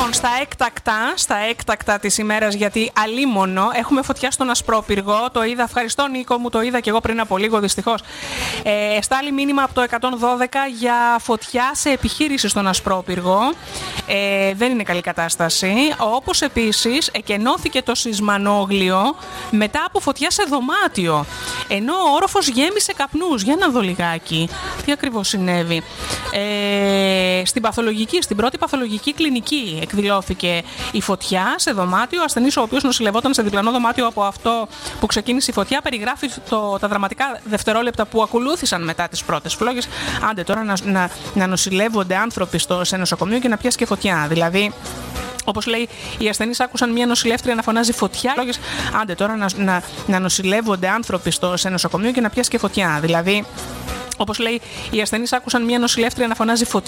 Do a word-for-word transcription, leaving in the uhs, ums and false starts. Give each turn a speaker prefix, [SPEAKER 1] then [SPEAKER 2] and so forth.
[SPEAKER 1] Λοιπόν, στα έκτακτα, στα έκτακτα της ημέρας, γιατί αλίμονο, έχουμε φωτιά στον Ασπρόπυργο. Το είδα, ευχαριστώ Νίκο μου, το είδα και εγώ πριν από λίγο δυστυχώς. Ε, στάλει μήνυμα από το εκατόν δώδεκα για φωτιά σε επιχείρηση στον Ασπρόπυργο. Ε, δεν είναι καλή κατάσταση. Όπως επίσης εκενώθηκε το Σισμανόγλιο μετά από φωτιά σε δωμάτιο. Ενώ ο όροφος γέμισε καπνούς. Για να δω λιγάκι τι ακριβώς συνέβη. Ε, στην παθολογική, στην πρώτη παθολογική κλινική εκδηλώθηκε η φωτιά σε δωμάτιο. Ο ασθενής, ο οποίος νοσηλευόταν σε διπλανό δωμάτιο από αυτό που ξεκίνησε η φωτιά, περιγράφει το, τα δραματικά δευτερόλεπτα που ακολούθησαν μετά τις πρώτες φλόγες. Άντε τώρα να, να, να νοσηλεύονται άνθρωποι στο, σε νοσοκομείο και να πιάσει και φωτιά. Δηλαδή, όπως λέει, οι ασθενείς άκουσαν μια νοσηλεύτρια να φωνάζει φωτιά. Άντε τώρα να, να, να νοσηλεύονται άνθρωποι στο, σε νοσοκομείο και να πιάσει και φωτιά. Δηλαδή, όπως λέει, οι ασθενείς άκουσαν μια νοσηλεύτρια να φωνάζει φωτιά.